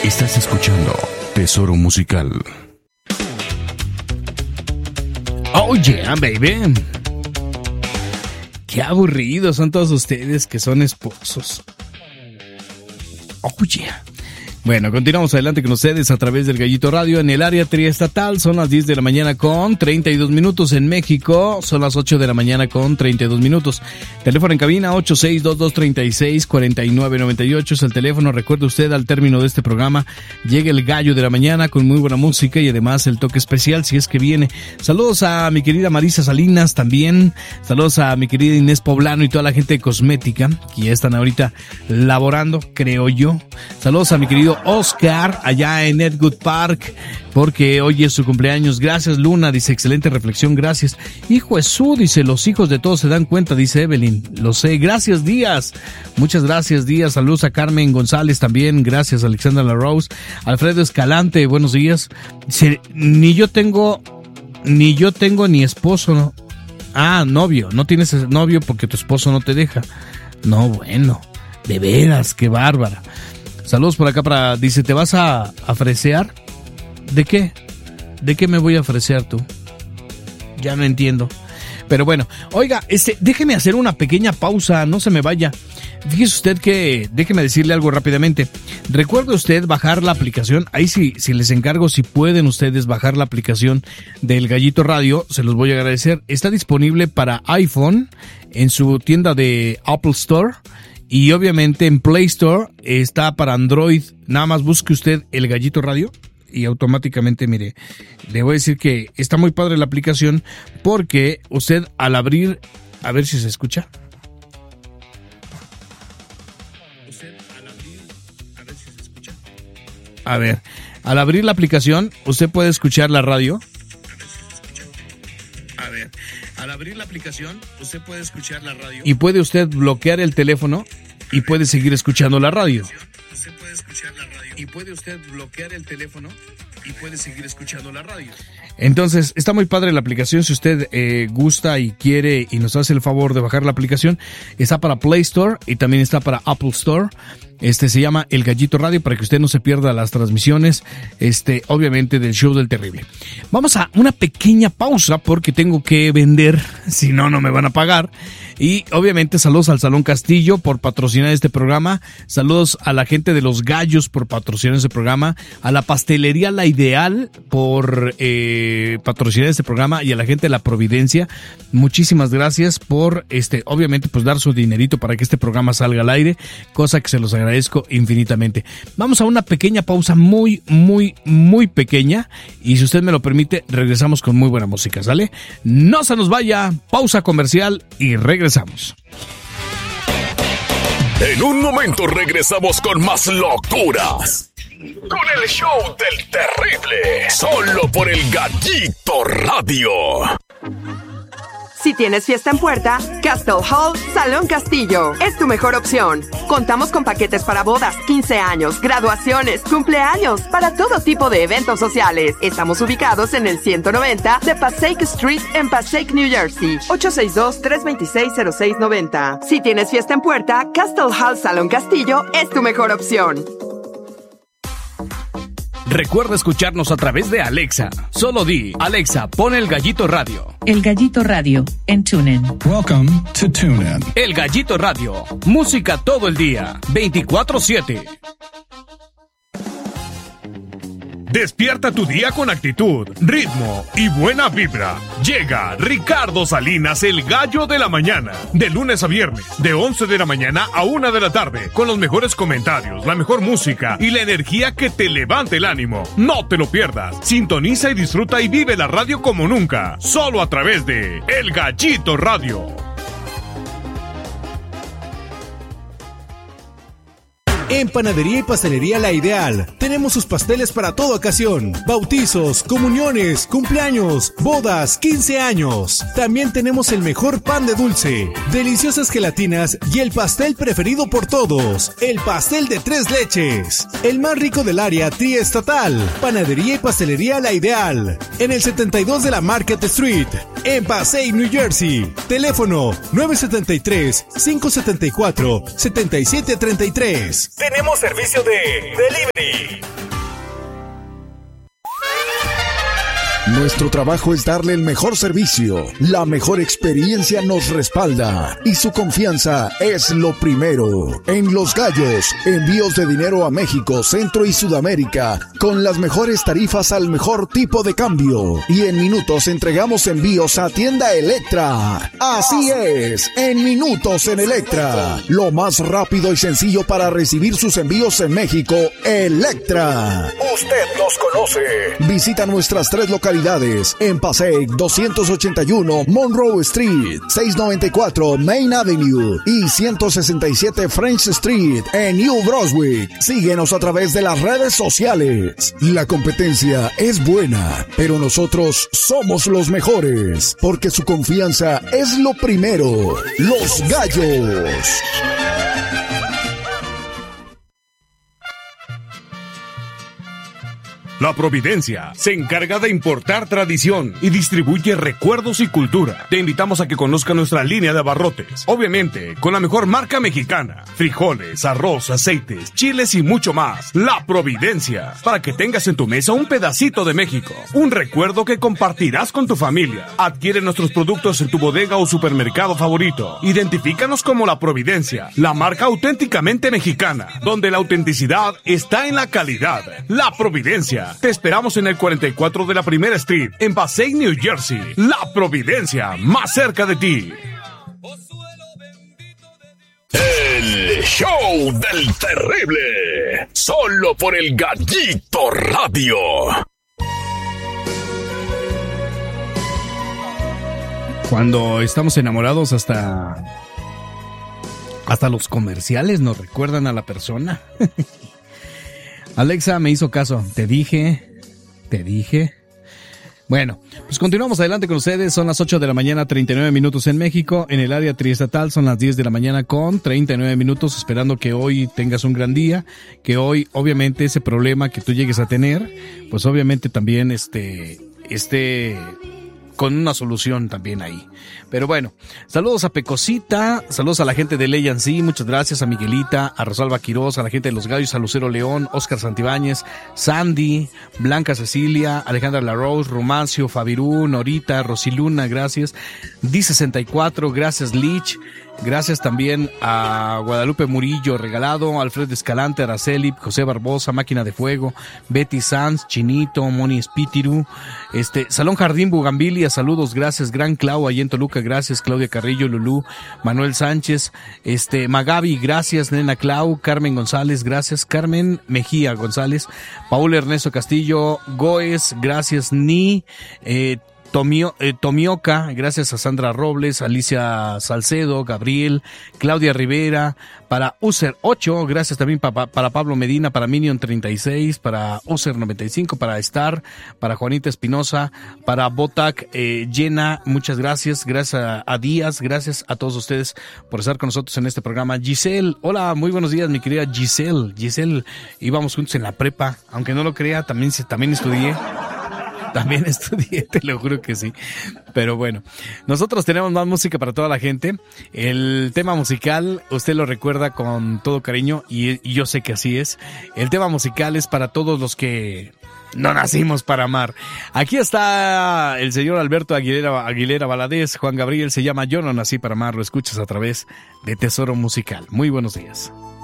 Estás escuchando Tesoro Musical. Oh yeah, baby. Qué aburridos son todos ustedes que son esposos. Oh yeah. Bueno, continuamos adelante con ustedes a través del Gallito Radio en el área triestatal. Son las 10 de la mañana con 32 minutos en México. Son las 8 de la mañana con 32 minutos. Teléfono en cabina 8622364998 es el teléfono. Recuerde usted, al término de este programa llega el gallo de la mañana con muy buena música y además el toque especial si es que viene. Saludos a mi querida Marisa Salinas también. Saludos a mi querida Inés Poblano y toda la gente de Cosmética que ya están ahorita laborando, creo yo. Saludos a mi querido Oscar allá en Edgewood Park porque hoy es su cumpleaños. Gracias Luna, dice, excelente reflexión, gracias. Hijo Jesús, dice, los hijos de todos se dan cuenta, dice Evelyn. Lo sé, gracias Díaz, muchas gracias Díaz. Saludos a Carmen González también, gracias Alexandra Larose. Alfredo Escalante, buenos días. Dice, ni yo tengo ni esposo, ¿no? Novio, no tienes novio porque tu esposo no te deja. No, bueno, de veras, qué bárbara. Saludos por acá dice, ¿te vas a fresear? ¿De qué? ¿De qué me voy a fresear tú? Ya no entiendo. Pero bueno, oiga, déjeme hacer una pequeña pausa, no se me vaya. Fíjese usted que, déjeme decirle algo rápidamente. Recuerde usted bajar la aplicación, ahí sí les encargo, si pueden ustedes bajar la aplicación del Gallito Radio, se los voy a agradecer. Está disponible para iPhone en su tienda de Apple Store. Y obviamente en Play Store está para Android. Nada más busque usted el Gallito Radio y automáticamente, mire, le voy a decir que está muy padre la aplicación porque usted al abrir, a ver si se escucha. A ver, al abrir la aplicación, usted puede escuchar la radio. A ver, al abrir la aplicación, usted puede escuchar la radio. Y puede usted bloquear el teléfono y puede seguir escuchando la radio. Usted puede escuchar la radio. Y puede usted bloquear el teléfono y puede seguir escuchando la radio. Entonces, está muy padre la aplicación. Si usted gusta y quiere y nos hace el favor de bajar la aplicación, está para Play Store y también está para Apple Store. Se llama El Gallito Radio para que usted no se pierda las transmisiones, obviamente del show del terrible. Vamos a una pequeña pausa porque tengo que vender, si no, no me van a pagar. Y obviamente saludos al Salón Castillo por patrocinar este programa. Saludos a la gente de Los Gallos por patrocinar este programa. A la Pastelería La Ideal por patrocinar este programa. Y a la gente de La Providencia, muchísimas gracias por, obviamente, pues dar su dinerito para que este programa salga al aire. Cosa que se los agradezco infinitamente. Vamos a una pequeña pausa muy, muy, muy pequeña. Y si usted me lo permite, regresamos con muy buena música, ¿sale? No se nos vaya. Pausa comercial y regresamos. En un momento regresamos con más locuras. Con el show del terrible. Solo por el Gallito Radio. Si tienes fiesta en puerta, Castle Hall Salón Castillo es tu mejor opción. Contamos con paquetes para bodas, 15 años, graduaciones, cumpleaños, para todo tipo de eventos sociales. Estamos ubicados en el 190 de Passaic Street en Passaic, New Jersey. 862-326-0690. Si tienes fiesta en puerta, Castle Hall Salón Castillo es tu mejor opción. Recuerda escucharnos a través de Alexa. Solo di, Alexa, pon el Gallito Radio. El Gallito Radio en TuneIn. Welcome to TuneIn. El Gallito Radio. Música todo el día. 24/7. Despierta tu día con actitud, ritmo y buena vibra. Llega Ricardo Salinas, el gallo de la mañana. De lunes a viernes, de 11 de la mañana a 1 de la tarde. Con los mejores comentarios, la mejor música y la energía que te levante el ánimo. No te lo pierdas. Sintoniza y disfruta y vive la radio como nunca. Solo a través de El Gallito Radio. En Panadería y Pastelería La Ideal tenemos sus pasteles para toda ocasión: bautizos, comuniones, cumpleaños, bodas, 15 años. También tenemos el mejor pan de dulce, deliciosas gelatinas y el pastel preferido por todos, el pastel de 3 leches, el más rico del área triestatal. Panadería y Pastelería La Ideal, en el 72 de la Market Street, en Passaic, New Jersey. Teléfono 973-574-7733. Tenemos servicio de delivery. Nuestro trabajo es darle el mejor servicio, la mejor experiencia nos respalda y su confianza es lo primero. En Los Gallos, envíos de dinero a México, Centro y Sudamérica con las mejores tarifas al mejor tipo de cambio. Y en minutos entregamos envíos a Tienda Electra. Así es, en minutos en Electra. Lo más rápido y sencillo para recibir sus envíos en México, Electra. Usted los conoce. Visita nuestras 3 localidades en Passaic 281 Monroe Street, 694 Main Avenue y 167 French Street en New Brunswick. Síguenos a través de las redes sociales. La competencia es buena, pero nosotros somos los mejores, porque su confianza es lo primero. Los Gallos. La Providencia se encarga de importar tradición y distribuye recuerdos y cultura. Te invitamos a que conozca nuestra línea de abarrotes, obviamente con la mejor marca mexicana: frijoles, arroz, aceites, chiles y mucho más. La Providencia, para que tengas en tu mesa un pedacito de México, un recuerdo que compartirás con tu familia. Adquiere nuestros productos en tu bodega o supermercado favorito. Identifícanos como La Providencia, la marca auténticamente mexicana, donde la autenticidad está en la calidad. La Providencia. Te esperamos en el 44 de la Primera Street, en Passaic, New Jersey. La Providencia, más cerca de ti. El show del terrible, solo por el Gallito Radio. Cuando estamos enamorados, hasta los comerciales nos recuerdan a la persona. Alexa me hizo caso. Te dije. Bueno, pues continuamos adelante con ustedes. Son las 8 de la mañana, 39 minutos en México. En el área triestatal son las 10 de la mañana con 39 minutos. Esperando que hoy tengas un gran día. Que hoy, obviamente, ese problema que tú llegues a tener, pues obviamente también esté con una solución también ahí. Pero bueno, saludos a Pecosita, saludos a la gente de Ley Ancí, muchas gracias a Miguelita, a Rosalba Quiroz, a la gente de Los Gallos, a Lucero León, Oscar Santibáñez, Sandy, Blanca Cecilia, Alejandra Larose, Romancio, Fabirú, Norita, Rosiluna, gracias. D64, gracias Lich. Gracias también a Guadalupe Murillo Regalado, Alfredo Escalante, Araceli, José Barbosa, Máquina de Fuego, Betty Sanz, Chinito, Moni Espíritu, Salón Jardín Bugambilia, saludos, gracias, Gran Clau, allí en Toluca, gracias, Claudia Carrillo, Lulú, Manuel Sánchez, Magabi, gracias, Nena Clau, Carmen González, gracias, Carmen Mejía González, Paul Ernesto Castillo, Goes, gracias, Tomioka, gracias a Sandra Robles, Alicia Salcedo, Gabriel, Claudia Rivera, para User 8, gracias también para Pablo Medina, para Minion 36, para User 95, para Star, para Juanita Espinosa, para Botac, Llena, muchas gracias, gracias a Díaz, gracias a todos ustedes por estar con nosotros en este programa. Giselle, hola, muy buenos días mi querida Giselle, íbamos juntos en la prepa, aunque no lo crea, también estudié. También estudié, te lo juro que sí. Pero bueno, nosotros tenemos más música para toda la gente. El tema musical, usted lo recuerda con todo cariño y yo sé que así es. El tema musical es para todos los que no nacimos para amar. Aquí está el señor Alberto Aguilera Valadez. Juan Gabriel se llama Yo no nací para amar. Lo escuchas a través de Tesoro Musical. Muy buenos días.